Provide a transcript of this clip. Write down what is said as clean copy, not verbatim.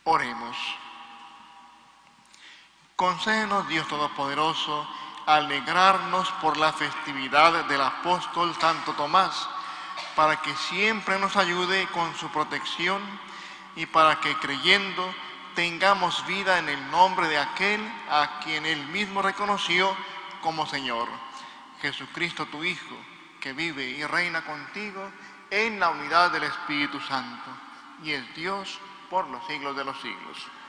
Oremos. Concédenos, Dios Todopoderoso, alegrarnos por la festividad del apóstol Santo Tomás, para que siempre nos ayude con su protección y para que, creyendo, tengamos vida en el nombre de aquel a quien él mismo reconoció como Señor, Jesucristo tu Hijo, que vive y reina contigo en la unidad del Espíritu Santo, y es Dios por los siglos de los siglos.